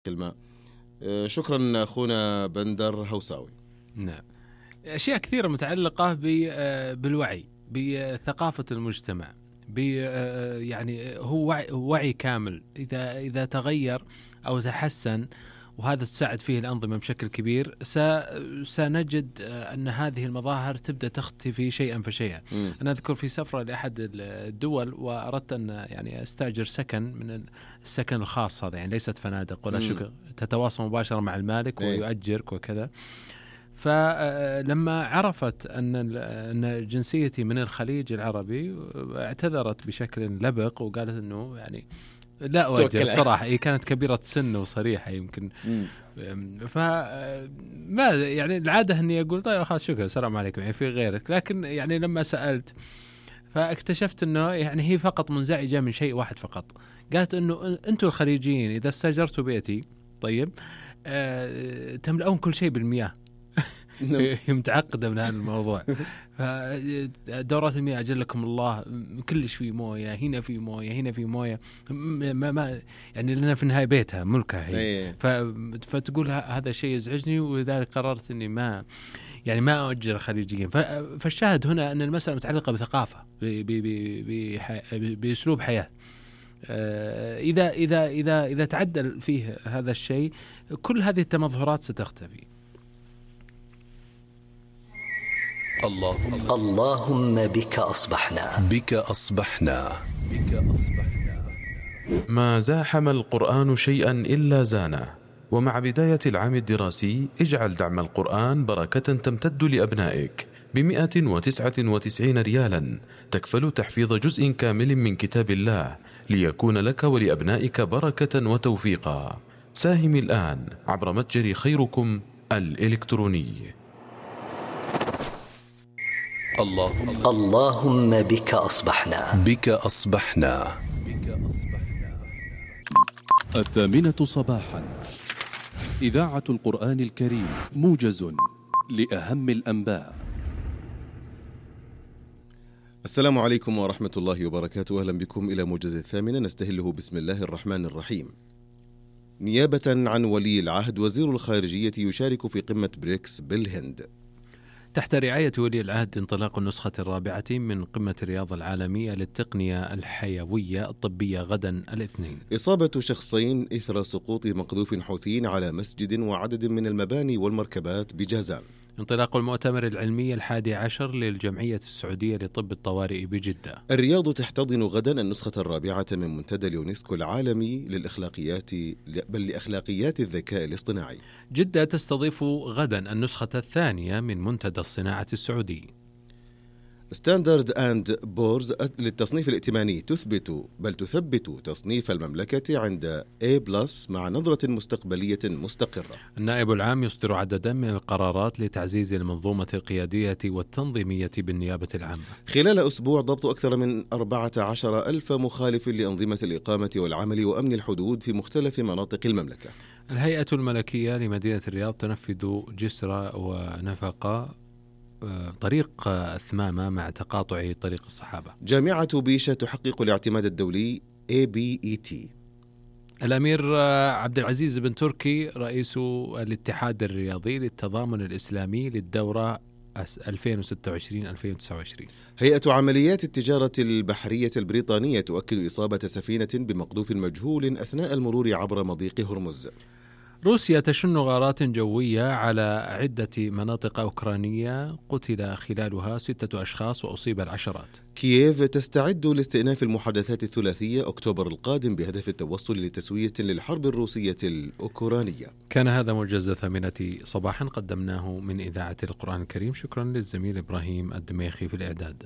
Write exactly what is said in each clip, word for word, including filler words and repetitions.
الماء. شكرا أخونا بندر هوساوي. نعم، أشياء كثيرة متعلقة بالوعي، بثقافة المجتمع، يعني هو وعي, وعي كامل. إذا إذا تغير أو تحسن، وهذا تساعد فيه الأنظمة بشكل كبير، سنجد أن هذه المظاهر تبدأ تختفي شيئا فشيئا. م. أنا أذكر في سفرة لأحد الدول، وأردت أن يعني أستأجر سكن من السكن الخاص هذا، يعني ليست فنادق ولا شيء، تتواصل مباشرة مع المالك ويؤجرك وكذا. فلما عرفت أن أن جنسيتي من الخليج العربي، اعتذرت بشكل لبق وقالت أنه يعني لا أوجه الصراحة. هي كانت كبيرة سن وصريحة يمكن. فما يعني العادة أني أقول طيب خلاص شكرا السلام عليكم، يعني في غيرك. لكن يعني لما سألت فاكتشفت أنه يعني هي فقط منزعجة من شيء واحد فقط. قالت أنه أنتم الخليجيين إذا استأجرتوا بيتي طيب أه تملؤون كل شيء بالمياه. هي متعقدة من هذا الموضوع. فدورات المياه أجلكم الله كلش في موية، هنا في موية، هنا في موية، ما ما يعني لنا في النهاية بيتها ملكها هي. فتقول هذا شيء يزعجني، ولذلك قررت إني ما يعني ما أؤجر الخليجيين. فالشاهد هنا أن المسألة متعلقة بثقافة، بأسلوب حياة. إذا إذا إذا إذا تعدل فيه هذا الشيء، كل هذه التمظهرات ستختفي. اللهم, اللهم بك أصبحنا بك أصبحنا بك أصبحنا. ما زاحم القرآن شيئا إلا زانه. ومع بداية العام الدراسي اجعل دعم القرآن بركة تمتد لأبنائك بمئة وتسعة وتسعين ريالا، تكفل تحفيظ جزء كامل من كتاب الله، ليكون لك ولأبنائك بركة وتوفيقا. ساهم الآن عبر متجر خيركم الإلكتروني. اللهم, اللهم بك أصبحنا بك أصبحنا بك أصبحنا. الثامنة صباحا، إذاعة القرآن الكريم، موجز لأهم الأنباء. السلام عليكم ورحمة الله وبركاته. أهلا بكم إلى موجز الثامنة، نستهله بسم الله الرحمن الرحيم. نيابة عن ولي العهد، وزير الخارجية يشارك في قمة بريكس بالهند. تحت رعاية ولي العهد انطلاق النسخة الرابعة من قمة الرياضة العالمية للتقنية الحيوية الطبية غدا الاثنين. إصابة شخصين إثر سقوط مقذوف حوثي على مسجد وعدد من المباني والمركبات بجازان. انطلاق المؤتمر العلمي الحادي عشر للجمعية السعودية لطب الطوارئ بجدة. الرياض تحتضن غدا النسخة الرابعة من منتدى اليونسكو العالمي للأخلاقيات بل لأخلاقيات الذكاء الاصطناعي. جدة تستضيف غدا النسخة الثانية من منتدى الصناعة السعودي. ستاندرد أند بورز للتصنيف الائتماني تثبت بل تثبت تصنيف المملكة عند A+ مع نظرة مستقبلية مستقرة. النائب العام يصدر عددا من القرارات لتعزيز المنظومة القيادية والتنظيمية بالنيابة العامة. خلال أسبوع ضبط أكثر من أربعة عشر ألف مخالف لأنظمة الإقامة والعمل وأمن الحدود في مختلف مناطق المملكة. الهيئة الملكية لمدينة الرياض تنفذ جسر ونفقة طريق الثمامة مع تقاطع طريق الصحابة. جامعة بيشة تحقق الاعتماد الدولي إيه بي إي تي. الأمير عبد العزيز بن تركي رئيس الاتحاد الرياضي للتضامن الإسلامي للدورة ألفين وستة وعشرين ألفين وتسعة وعشرين. هيئة عمليات التجارة البحرية البريطانية تؤكد إصابة سفينة بمقذوف مجهول أثناء المرور عبر مضيق هرمز. روسيا تشن غارات جوية على عدة مناطق أوكرانية، قتل خلالها ستة أشخاص وأصيب العشرات. كييف تستعد لاستئناف المحادثات الثلاثية أكتوبر القادم بهدف التوصل لتسوية للحرب الروسية الأوكرانية. كان هذا موجز الثامنة صباحا قدمناه من إذاعة القرآن الكريم. شكرا للزميل إبراهيم الدميخي في الإعداد.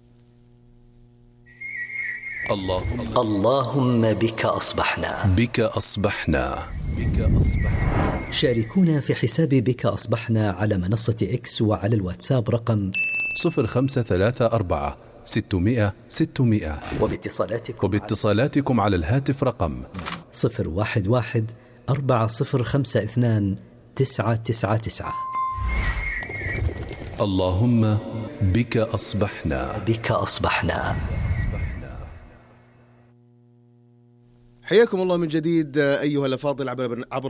اللهم, اللهم بك أصبحنا بك أصبحنا بك أصبحنا. شاركونا في حساب بك أصبحنا على منصة إكس وعلى الواتساب رقم صفر خمسة ثلاثة أربعة ستمائة ستمائة، وباتصالاتكم, وباتصالاتكم على الهاتف رقم صفر واحد واحد أربعة صفر خمسة اثنان تسعة تسعة تسعة. اللهم بك أصبحنا بك أصبحنا. حياكم الله من جديد أيها الأفاضل عبر